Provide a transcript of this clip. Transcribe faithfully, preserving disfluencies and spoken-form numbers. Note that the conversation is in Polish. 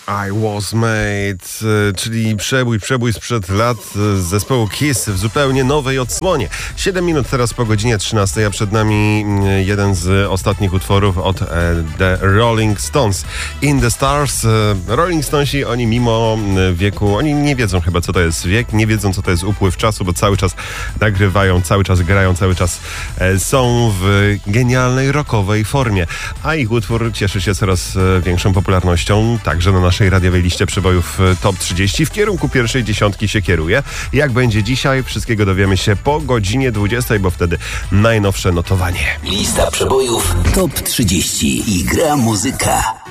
I Was Made, czyli przebój, przebój sprzed lat z zespołu Kiss w zupełnie nowej odsłonie. siedem minut teraz po godzinie trzynastej, a przed nami jeden z ostatnich utworów od The Rolling Stones. In the Stars. Rolling Stonesi, oni mimo wieku, oni nie wiedzą chyba, co to jest wiek, nie wiedzą, co to jest upływ czasu, bo cały czas nagrywają, cały czas grają, cały czas są w genialnej rockowej formie. A ich utwór cieszy się coraz większą popularnością, także na naszej radiowej liście przebojów Top trzydzieści w kierunku pierwszej dziesiątki się kieruje. Jak będzie dzisiaj? Wszystkiego dowiemy się po godzinie dwudziestej, bo wtedy najnowsze notowanie. Lista przebojów Top trzydzieści i gra muzyka.